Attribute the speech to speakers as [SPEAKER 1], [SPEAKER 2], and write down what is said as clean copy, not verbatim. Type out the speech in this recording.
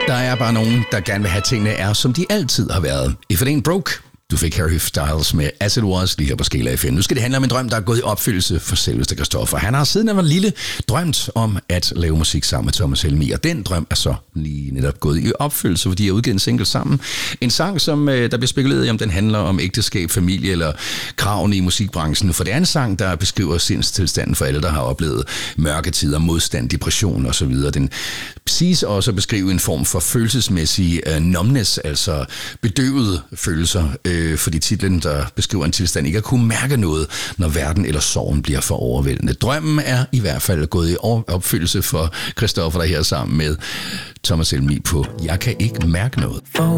[SPEAKER 1] Der er bare nogen, der gerne vil have tingene er, som de altid har været. If it ain't broke, du fik Harry Styles med As It Was lige her på Skala FM. Nu skal det handle om en drøm, der er gået i opfyldelse for selveste Christoffer. Han har siden han var lille drømt om at lave musik sammen med Thomas Helmig, og den drøm er så lige netop gået i opfyldelse, fordi de har udgivet en single sammen. En sang, som der bliver spekuleret i, om den handler om ægteskab, familie eller kravene i musikbranchen. For det er en sang, der beskriver sindstilstanden for alle, der har oplevet mørke tider, modstand, depression osv. Den siges også at beskrive en form for følelsesmæssig numbness, altså bedøvede følelser, fordi titlen, der beskriver en tilstand, ikke at kunne mærke noget, når verden eller sorgen bliver for overvældende. Drømmen er i hvert fald gået i opfyldelse for Christoffer, der her sammen med Thomas Helmig på Jeg kan ikke mærke noget.